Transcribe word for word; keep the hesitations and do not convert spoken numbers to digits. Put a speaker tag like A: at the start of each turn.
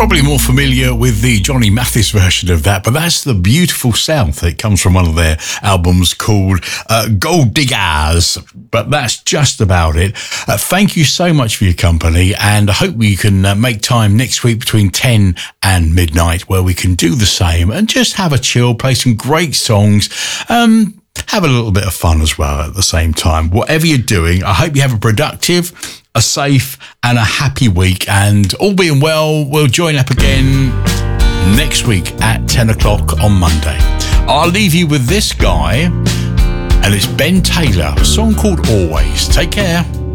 A: probably more familiar with the Johnny Mathis version of that, but that's The Beautiful South. It comes from one of their albums called uh, Gold Diggers, but that's just about it. Uh, thank you so much for your company, and I hope we can uh, make time next week between ten and midnight where we can do the same and just have a chill, play some great songs, um, have a little bit of fun as well at the same time. Whatever you're doing, I hope you have a productive, a safe and a happy week, and all being well, we'll join up again next week at ten o'clock on Monday. I'll leave you with this guy, and it's Ben Taylor, a song called Always. Take care.